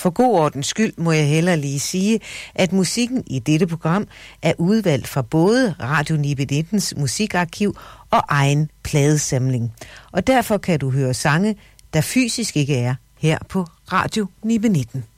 For god ordens skyld må jeg hellere lige sige, at musikken i dette program er udvalgt fra både Radio Nibe 19's musikarkiv og egen pladesamling. Og derfor kan du høre sange, der fysisk ikke er her på Radio Nibe 19.